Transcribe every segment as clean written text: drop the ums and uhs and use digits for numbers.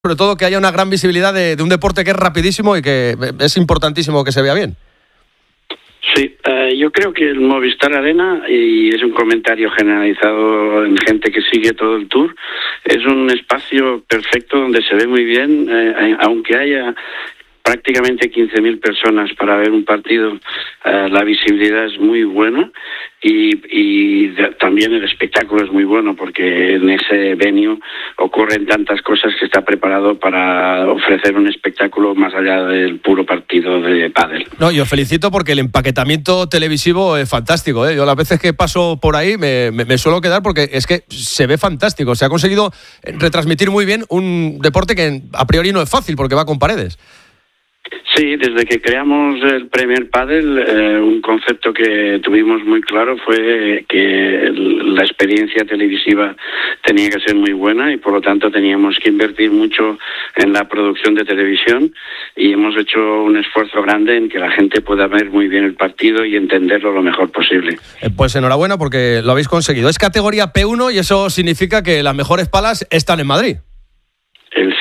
sobre todo que haya una gran visibilidad de un deporte que es rapidísimo y que es importantísimo que se vea bien. Sí, yo creo que el Movistar Arena, y es un comentario generalizado en gente que sigue todo el Tour, es un espacio perfecto donde se ve muy bien, aunque haya prácticamente 15.000 personas para ver un partido, la visibilidad es muy buena y también el espectáculo es muy bueno porque en ese venue ocurren tantas cosas que está preparado para ofrecer un espectáculo más allá del puro partido de pádel. No, yo felicito porque el empaquetamiento televisivo es fantástico, ¿eh? Yo las veces que paso por ahí me suelo quedar porque es que se ve fantástico. Se ha conseguido retransmitir muy bien un deporte que a priori no es fácil porque va con paredes. Sí, desde que creamos el Premier Padel, un concepto que tuvimos muy claro fue que la experiencia televisiva tenía que ser muy buena y por lo tanto teníamos que invertir mucho en la producción de televisión y hemos hecho un esfuerzo grande en que la gente pueda ver muy bien el partido y entenderlo lo mejor posible. Pues enhorabuena porque lo habéis conseguido. Es categoría P1 y eso significa que las mejores palas están en Madrid. El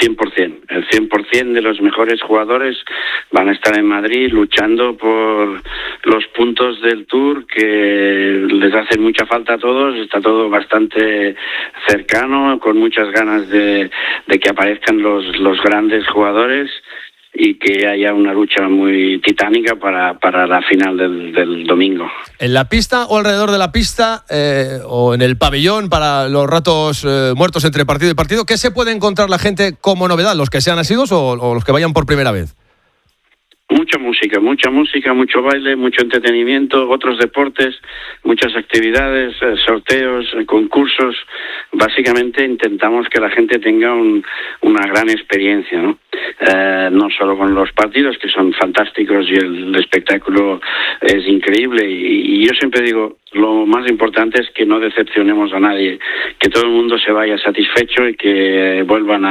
100% de los mejores jugadores van a estar en Madrid luchando por los puntos del Tour que les hacen mucha falta a todos. Está todo bastante cercano, con muchas ganas de que aparezcan los grandes jugadores y que haya una lucha muy titánica para la final del domingo. ¿En la pista o alrededor de la pista o en el pabellón para los ratos muertos entre partido y partido? ¿Qué se puede encontrar la gente como novedad? ¿Los que sean asiduos o los que vayan por primera vez? Mucha música, mucho baile, mucho entretenimiento, otros deportes, muchas actividades, sorteos, concursos. Básicamente intentamos que la gente tenga una gran experiencia, ¿no? No solo con los partidos, que son fantásticos y el espectáculo es increíble. Y yo siempre digo, lo más importante es que no decepcionemos a nadie, que todo el mundo se vaya satisfecho y que vuelvan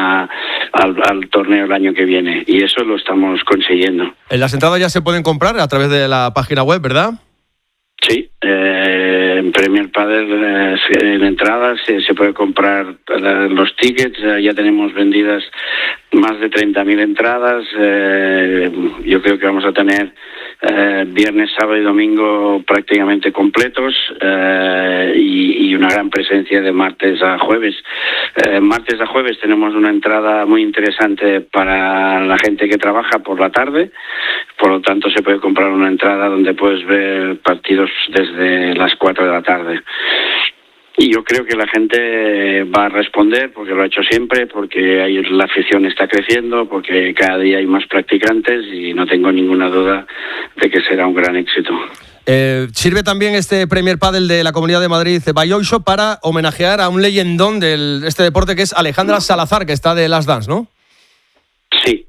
al torneo el año que viene. Y eso lo estamos consiguiendo. Las entradas ya se pueden comprar a través de la página web, ¿verdad? Sí, en Premier Padel en entradas se puede comprar los tickets. Ya tenemos vendidas más de 30.000 entradas. Yo creo que vamos a tener viernes, sábado y domingo prácticamente completos y una gran presencia de martes a jueves. Martes a jueves tenemos una entrada muy interesante para la gente que trabaja por la tarde. Por lo tanto, se puede comprar una entrada donde puedes ver partidos desde las 4 de la tarde. Y yo creo que la gente va a responder, porque lo ha hecho siempre, porque la afición está creciendo, porque cada día hay más practicantes y no tengo ninguna duda de que será un gran éxito. Sirve también este Premier Padel de la Comunidad de Madrid Bayoixo para homenajear a un leyendón de este deporte que es Alejandra Salazar, que está de Last Dance, ¿no? Sí,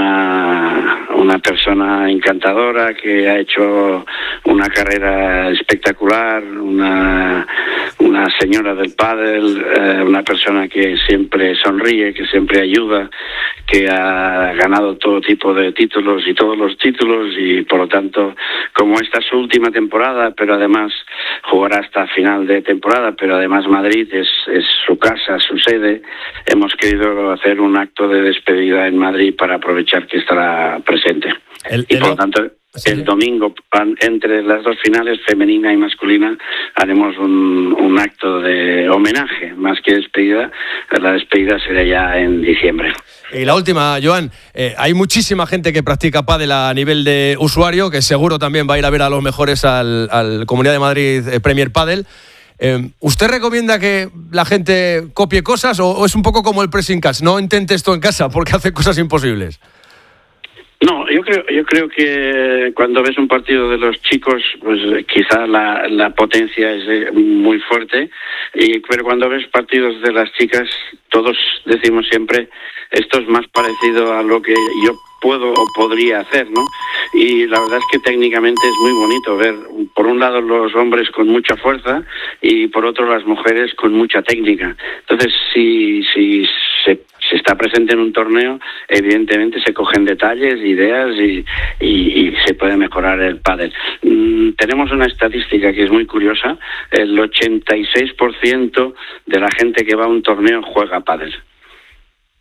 una persona encantadora que ha hecho una carrera espectacular, una señora del pádel, una persona que siempre sonríe, que siempre ayuda, que ha ganado todo tipo de títulos y todos los títulos y por lo tanto, como esta es su última temporada, pero además jugará hasta final de temporada, pero además Madrid es su casa, su sede, hemos querido hacer un acto de despedida en Madrid para aprovechar que estará presente. Y por lo tanto, el domingo, entre las dos finales, femenina y masculina, haremos un acto de homenaje, más que despedida. La despedida será ya en diciembre. Y la última, Joan, hay muchísima gente que practica pádel a nivel de usuario, que seguro también va a ir a ver a los mejores al Comunidad de Madrid Premier Padel. ¿Usted recomienda que la gente copie cosas o es un poco como el pressing catch? No intente esto en casa porque hace cosas imposibles. No, yo creo que cuando ves un partido de los chicos, pues quizá la potencia es muy fuerte, pero cuando ves partidos de las chicas, todos decimos siempre, esto es más parecido a lo que yo puedo o podría hacer, ¿no? Y la verdad es que técnicamente es muy bonito ver, por un lado, los hombres con mucha fuerza y por otro las mujeres con mucha técnica. Entonces, si se está presente en un torneo, evidentemente se cogen detalles, ideas y se puede mejorar el pádel. Tenemos una estadística que es muy curiosa, el 86% de la gente que va a un torneo juega pádel.